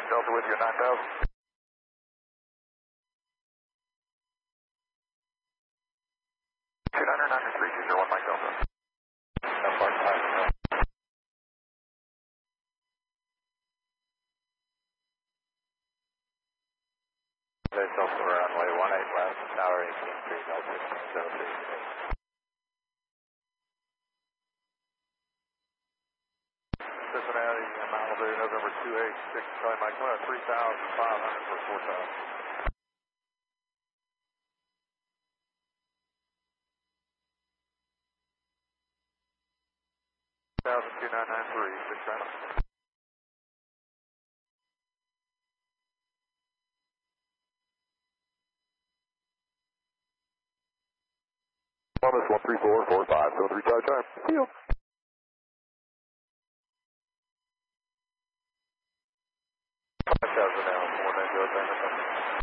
Delta with you at 9,000. Two niner 9321 Mike Delta. Delta runway 18 left, tower 18, 3, Delta 16, 07. Cincinnati, Malibu, November 286, Charlie Mike, 3,500 for 4,000. 2993, 6 China. Columbus 13445, so 3 charge time. See you. 5,000 now, 4 9 go,